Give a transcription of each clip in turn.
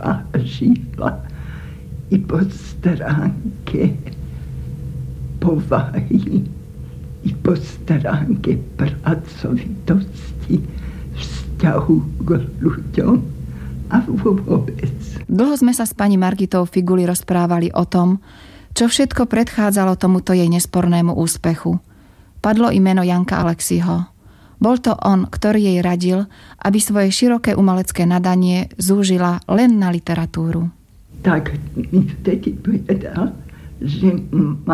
vážila i po stránke povahy, i po stránke pracovitosti, vzťahu k ľuďom a vôbec. Dlho sme sa s pani Margitou Figuli rozprávali o tom, čo všetko predchádzalo tomuto jej nespornému úspechu. Padlo i meno Janka Aleksiho. Bol to on, ktorý jej radil, aby svoje široké umelecké nadanie zúžila len na literatúru. Tak mi vtedy povedal, že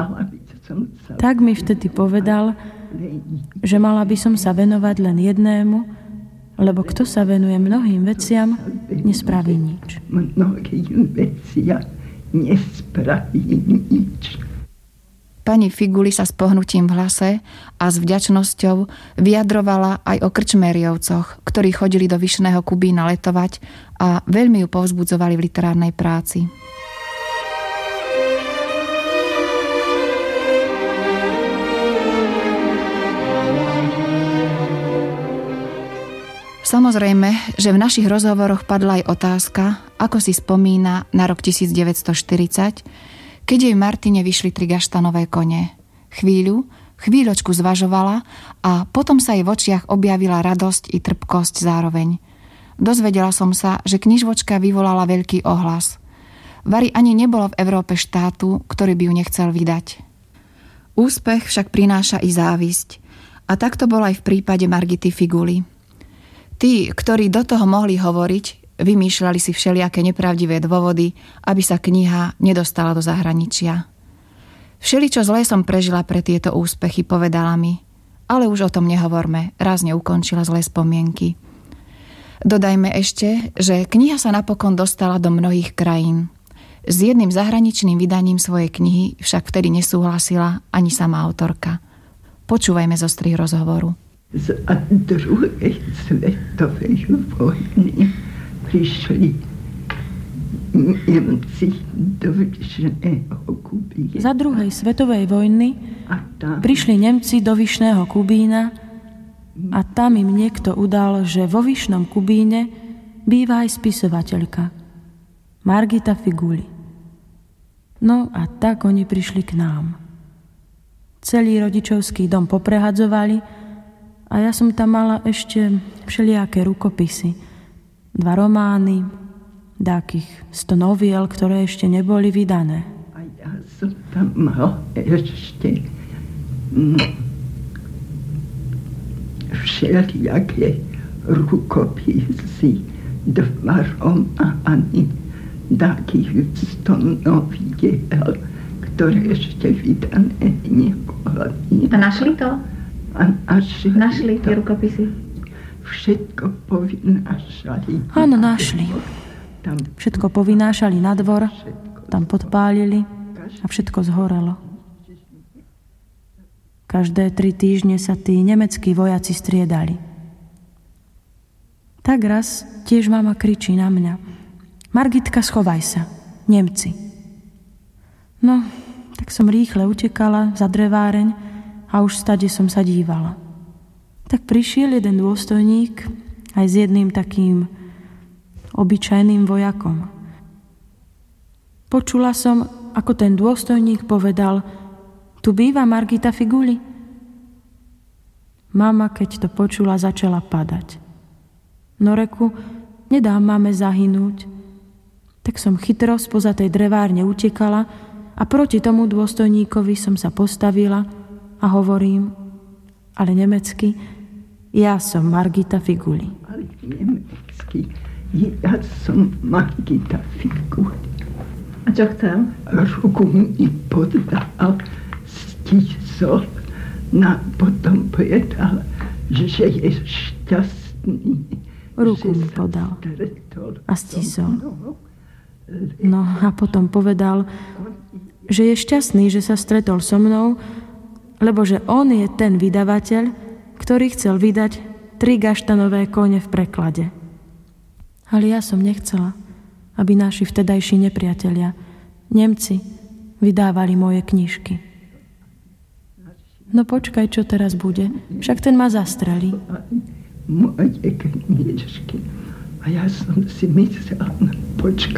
mala by som sa venovať len jednému, lebo kto sa venuje mnohým veciam, nespraví nič. Mnohým veciam nespraví nič. Pani Figuli sa s pohnutím v hlase a s vďačnosťou vyjadrovala aj o krčmériovcoch, ktorí chodili do Vyšného Kubína letovať a veľmi ju povzbudzovali v literárnej práci. Samozrejme, že v našich rozhovoroch padla aj otázka, ako si spomína na rok 1940, keď jej v Martine vyšli 3 gaštanové kone. Chvíľočku zvažovala a potom sa jej v očiach objavila radosť i trpkosť zároveň. Dozvedela som sa, že knižvočka vyvolala veľký ohlas. Vari ani nebolo v Európe štátu, ktorý by ju nechcel vydať. Úspech však prináša i závisť. A tak to bolo aj v prípade Margity Figuli. Tí, ktorí do toho mohli hovoriť, vymýšľali si všelijaké nepravdivé dôvody, aby sa kniha nedostala do zahraničia. Všeličo zlé som prežila pre tieto úspechy, povedala mi. Ale už o tom nehovorme, rázne ukončila zlé spomienky. Dodajme ešte, že kniha sa napokon dostala do mnohých krajín. S jedným zahraničným vydaním svojej knihy však vtedy nesúhlasila ani sama autorka. Počúvajme zo strih rozhovoru. Z druhej svetovej vojny prišli Nemci do Vyšného Kubína. Za druhej svetovej vojny prišli Nemci do Vyšného Kubína a tam im niekto udal, že vo Vyšnom Kubíne býva aj spisovateľka Margita Figuli. No a tak oni prišli k nám. Celý rodičovský dom poprehadzovali a ja som tam mala ešte všelijaké rukopisy. 2 romány, dákých 100 noviel, ktoré ešte neboli vydané. A ja som tam mala ešte všelijaké rukopisy, 2 romány, dákých 100 noviel, ktoré ešte vydané neboli. A našli to? Našli tie rukopisy? Všetko povynášali. Áno, našli. Všetko povynášali na dvor, tam podpálili a všetko zhorelo. Každé 3 týždne sa tí nemeckí vojaci striedali. Tak raz tiež mama kričí na mňa. Margitka, schovaj sa. Nemci. No, tak som rýchle utekala za dreváreň a už stade som sa dívala. Tak prišiel jeden dôstojník aj s jedným takým obyčajným vojakom. Počula som, ako ten dôstojník povedal: tu býva Margita Figuli. Mama, keď to počula, začala padať. No reku, nedám mame zahynúť. Tak som chytro spoza tej drevárne utekala a proti tomu dôstojníkovi som sa postavila a hovorím, ale nemecky, ja som Margita Figuli. Ale nemecky, ja som Margita Figuli. A čo chcem? Ruku mi podal, stisol, potom povedal, že je šťastný. Ruku mi podal a stisol. No a potom povedal, že je šťastný, že sa stretol so mnou, lebo že on je ten vydavateľ, ktorý chcel vydať 3 gaštanové kone v preklade. Ale ja som nechcela, aby naši vtedajší nepriatelia, Nemci, vydávali moje knižky. No počkaj, čo teraz bude, však ten ma zastrelí. Moje knižky. A ja som si myslela, počkaj.